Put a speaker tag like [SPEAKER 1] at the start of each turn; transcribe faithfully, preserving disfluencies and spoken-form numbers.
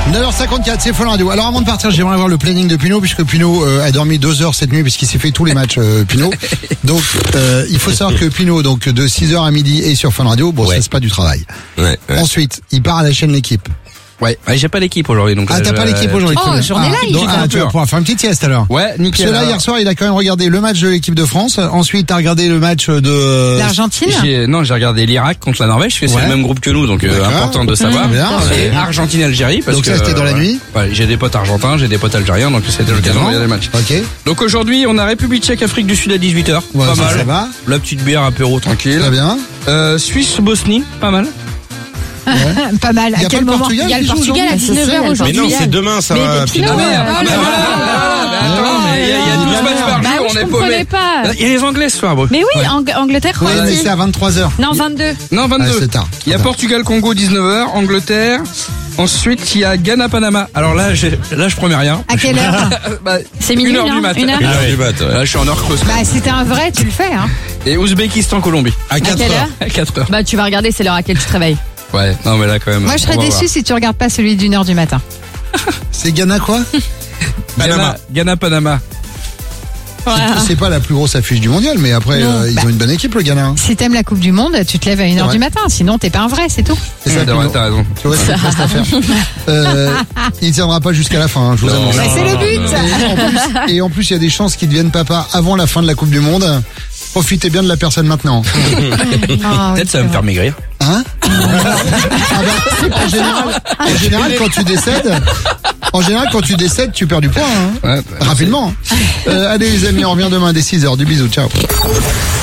[SPEAKER 1] neuf heures cinquante-quatre, c'est Fun Radio. Alors avant de partir, j'aimerais avoir le planning de Pinot, puisque Pinot euh, a dormi deux heures cette nuit, puisqu'il s'est fait tous les matchs euh, Pinot. Donc euh, il faut savoir que Pinot, donc de six heures à midi, est sur Fun Radio. Bon, ouais. Ça c'est pas du travail.
[SPEAKER 2] Ouais, ouais.
[SPEAKER 1] Ensuite, il part à la chaîne L'équipe.
[SPEAKER 2] Ouais, ouais, j'ai pas l'équipe aujourd'hui, donc.
[SPEAKER 1] Ah, t'as
[SPEAKER 2] je...
[SPEAKER 1] pas l'équipe aujourd'hui.
[SPEAKER 3] Oh, journée
[SPEAKER 1] ah,
[SPEAKER 3] live.
[SPEAKER 1] donc, ah, tu vas pouvoir faire une petite sieste alors.
[SPEAKER 2] Ouais, nickel.
[SPEAKER 1] Parce que là, hier soir, il a quand même regardé le match de l'équipe de France. Ensuite, t'as regardé le match de
[SPEAKER 3] l'Argentine.
[SPEAKER 2] J'ai... Non, j'ai regardé l'Irak contre la Norvège, parce que ouais. c'est le même groupe que nous, donc euh, important de savoir.
[SPEAKER 1] Mmh.
[SPEAKER 2] Et Argentine-Algérie, parce
[SPEAKER 1] donc
[SPEAKER 2] que.
[SPEAKER 1] Donc ça, c'était dans la
[SPEAKER 2] euh,
[SPEAKER 1] nuit.
[SPEAKER 2] Ouais, j'ai des potes argentins, j'ai des potes algériens, donc c'était l'occasion de regarder le match.
[SPEAKER 1] Ok.
[SPEAKER 2] Donc aujourd'hui, on a République Tchèque, Afrique du Sud à dix-huit heures.
[SPEAKER 1] Ouais,
[SPEAKER 2] pas
[SPEAKER 1] ça,
[SPEAKER 2] mal.
[SPEAKER 1] Ça va.
[SPEAKER 2] La petite bière apéro tranquille.
[SPEAKER 1] Très bien.
[SPEAKER 2] Euh, Suisse-Bosnie, pas mal.
[SPEAKER 3] Ouais. Pas mal. À quel moment?
[SPEAKER 1] Il
[SPEAKER 3] y a le Portugal à dix-neuf heures aujourd'hui.
[SPEAKER 4] Mais non, c'est demain, ça va.
[SPEAKER 3] Mais
[SPEAKER 2] non, mais il y a douze matchs par jour, on est paumé. Il y a les Anglais ce soir, bro.
[SPEAKER 3] Mais oui, Angleterre,
[SPEAKER 1] Croatie. Oui, mais c'est à vingt-trois heures.
[SPEAKER 3] Non, vingt-deux.
[SPEAKER 2] Non, vingt-deux.
[SPEAKER 1] Ah, c'est tard.
[SPEAKER 2] Il y a Portugal-Congo, dix-neuf heures, Angleterre. Ensuite, il y a Ghana-Panama. Alors là, je, là, je promets rien.
[SPEAKER 3] À quelle heure?
[SPEAKER 2] bah,
[SPEAKER 3] C'est minuit,
[SPEAKER 2] une heure du mat.
[SPEAKER 3] Une heure
[SPEAKER 4] du mat, ouais.
[SPEAKER 2] Là, je suis en heure creuse.
[SPEAKER 3] Bah, si t'es un vrai, tu le fais, hein.
[SPEAKER 2] Et Ouzbékistan-Colombie.
[SPEAKER 1] À quatre heures.
[SPEAKER 2] À quatre heures.
[SPEAKER 3] Bah, tu vas regarder, c'est l'heure à laquelle tu te réveilles.
[SPEAKER 2] Ouais, non, mais là, quand même.
[SPEAKER 3] Moi, je serais déçu si tu regardes pas celui d'une heure du matin.
[SPEAKER 1] C'est Ghana quoi?
[SPEAKER 2] Panama. Ghana-Panama.
[SPEAKER 3] Voilà.
[SPEAKER 1] C'est pas la plus grosse affiche du mondial, mais après, euh, ils bah, ont une bonne équipe, le Ghana.
[SPEAKER 3] Si t'aimes la Coupe du Monde, tu te lèves à une heure du matin. Sinon, t'es pas un vrai, c'est tout.
[SPEAKER 1] C'est ça,
[SPEAKER 2] ouais, t'as raison.
[SPEAKER 1] Tu vois, c'est une vaste affaire. Euh, il tiendra pas jusqu'à la fin, hein, je vous annonce.
[SPEAKER 3] Bah, c'est le but.
[SPEAKER 1] Et en plus, et en plus, il y a des chances qu'il devienne papa avant la fin de la Coupe du Monde. Profitez bien de la personne maintenant.
[SPEAKER 3] Oh,
[SPEAKER 2] peut-être ça va me faire maigrir.
[SPEAKER 1] Hein? Ah ben, en général, en général, quand tu décèdes, en général, quand tu décèdes, tu perds du poids, hein. Ouais, bah, rapidement. Euh, allez les amis, on revient demain dès six heures. Du bisou, ciao.